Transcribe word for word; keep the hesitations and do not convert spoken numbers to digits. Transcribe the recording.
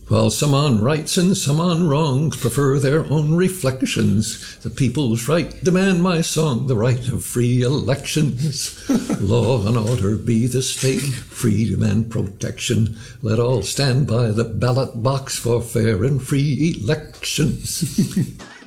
While some on rights and some on wrongs prefer their own reflections, the people's right demand my song, the right of free elections. Law and order be the state, freedom and protection. Let all stand by the ballot box for fair and free elections.